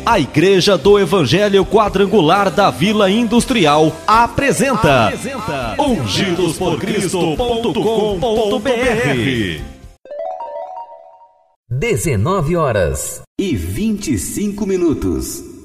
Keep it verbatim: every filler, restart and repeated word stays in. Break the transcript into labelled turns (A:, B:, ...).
A: A Igreja do Evangelho Quadrangular da Vila Industrial apresenta, apresenta ungidos por cristo ponto com ponto br.
B: dezenove horas e vinte e cinco minutos.